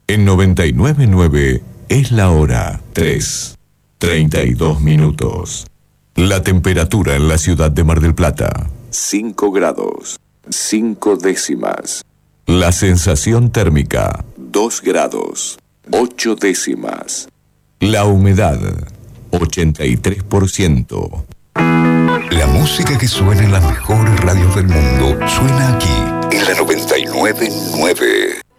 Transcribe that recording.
En 99.9 es la hora 3:32. La temperatura en la ciudad de Mar del Plata, 5 grados, 5 décimas. La sensación térmica, 2 grados, 8 décimas. La humedad, 83%. La música que suena en las mejores radios del mundo suena aquí, en la 99.9.